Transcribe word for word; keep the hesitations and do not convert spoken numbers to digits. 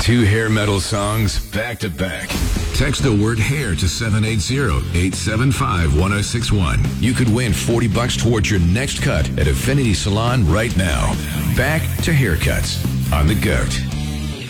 Two hair metal songs back to back. Text the word hair to seven eight zero, eight seven five, one zero six one. You could win forty bucks towards your next cut at Affinity Salon right now. Back to haircuts on the Goat.